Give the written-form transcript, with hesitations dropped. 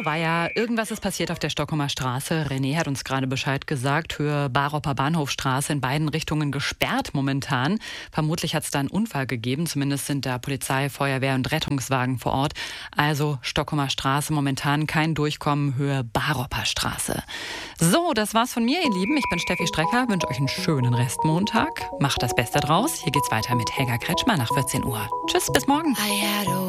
Auweia, irgendwas ist passiert auf der Stockholmer Straße. René hat uns gerade Bescheid gesagt. Höhe Baroper Bahnhofstraße in beiden Richtungen gesperrt momentan. Vermutlich hat es da einen Unfall gegeben. Zumindest sind da Polizei, Feuerwehr und Rettungswagen vor Ort. Also Stockholmer Straße momentan kein Durchkommen, Höhe Baroper Straße. So, das war's von mir, ihr Lieben. Ich bin Steffi Strecker, wünsche euch einen schönen Restmontag. Macht das Beste draus. Hier geht's weiter mit Helga Kretschmer nach 14 Uhr. Tschüss, bis morgen.